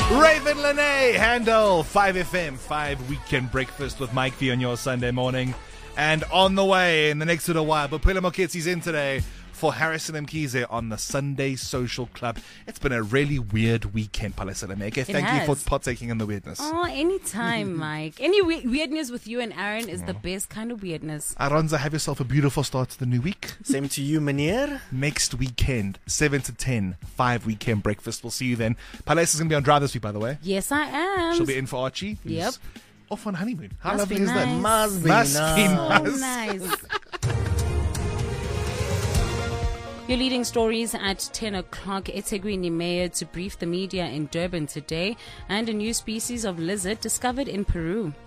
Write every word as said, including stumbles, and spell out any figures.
Raven Lene, Handel, five F M, five Weekend Breakfast with Mike V on your Sunday morning. And on the way in the next little while, Bophelo Moketsi's in today for Harrison Mkhize on the Sunday Social Club. It's been a really weird weekend, Palasalameke. Thank has. you for partaking in the weirdness. Oh, anytime, Mike. Any we- weirdness with you and Aaron is the best kind of weirdness. Aronza, have yourself a beautiful start to the new week. Same to you, meneer. Next weekend, seven to ten, five Weekend Breakfast. We'll see you then. Palace is going to be on drive this week, by the way. Yes, I am. She'll be in for Archie. who's Yep. Off on honeymoon. How Must lovely be is that? nice. Must be Must nice. be Oh, nice. nice. Your leading stories at ten o'clock. eThekwini mayor to brief the media in Durban today, and a new species of lizard discovered in Peru.